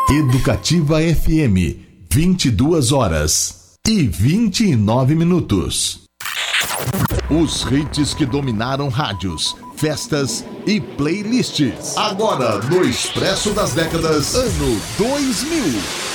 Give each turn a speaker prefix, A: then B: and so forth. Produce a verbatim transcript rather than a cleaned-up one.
A: Educativa F M, vinte e duas horas e vinte e nove minutos. Os hits que dominaram rádios, festas e playlists. Agora no Expresso das Décadas, ano dois mil.